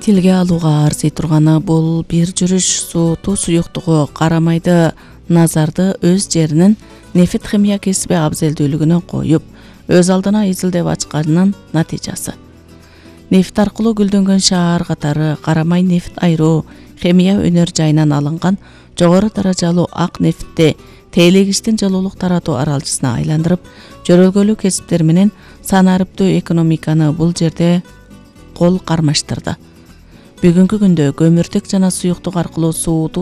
тилге алууга арзый турганы бул бир жүрүш сууту суюктугу карамайды назарды өз жеринин нефт химия кесиби абзелдүүлүгүнө коюп, өз алдына изилдеп ачканынын натыйжасы. Нефт аркылуу гүлдөнгөн шаар катары карамай нефт айруу химия өнөр жайынан алынган жогору даражалуу ак нефтти тейлегичтин жылуулук таратуу аралчысына айландырып, жөрөлгөлүү кесиптер менен санариптүү экономиканы бул жерде кол кармаштырды. Бүгүнкү күндө көмүртек жана суюктук аркылуу сууту